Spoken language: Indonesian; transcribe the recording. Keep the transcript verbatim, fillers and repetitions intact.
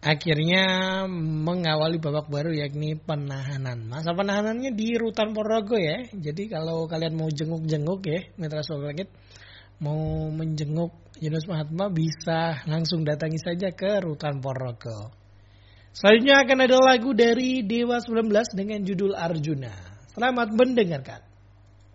akhirnya mengawali babak baru yakni penahanan. Masa penahanannya di Rutan Ponorogo ya. Jadi kalau kalian mau jenguk-jenguk ya, Mitra Soul Langit mau menjenguk Yunus Mahatma bisa langsung datangi saja ke Rutan Ponorogo. Selanjutnya akan ada lagu dari Dewa sembilan belas dengan judul Arjuna. Selamat mendengarkan.